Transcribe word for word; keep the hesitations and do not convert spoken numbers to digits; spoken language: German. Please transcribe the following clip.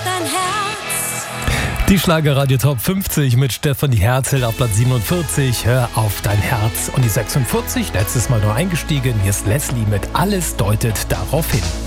dein Herz. Die Schlagerradio Top fünfzig mit Stefanie Herzel auf Platz siebenundvierzig. Hör auf dein Herz. Und die sechsundvierzig, letztes Mal nur eingestiegen. Hier ist Leslie mit Alles deutet darauf hin.